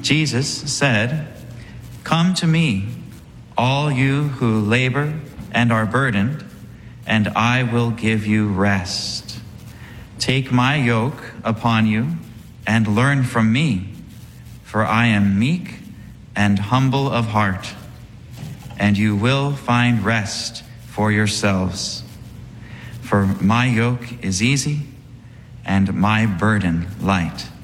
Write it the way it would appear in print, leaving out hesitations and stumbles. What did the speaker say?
Jesus said, "Come to me, all you who labor and are burdened, and I will give you rest. Take my yoke upon you and learn from me, for I am meek and humble of heart, and you will find rest for yourselves. For my yoke is easy and my burden light."